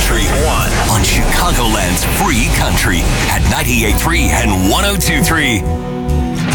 Country on Chicagoland's free country at 98.3 and 102.3.